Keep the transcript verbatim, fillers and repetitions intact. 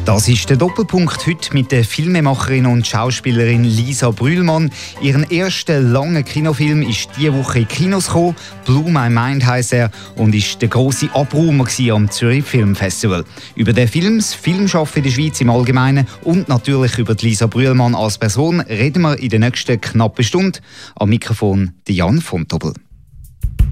Das ist der Doppelpunkt heute mit der Filmemacherin und Schauspielerin Lisa Brühlmann. Ihren ersten langen Kinofilm ist diese Woche in Kinos gekommen. «Blew My Mind» heisst er und ist der grosse Abräumer am Zürich Filmfestival. Über den Film, das Filmschaffen in der Schweiz im Allgemeinen und natürlich über die Lisa Brühlmann als Person reden wir in der nächsten knappen Stunde. Am Mikrofon Jan von Tobel.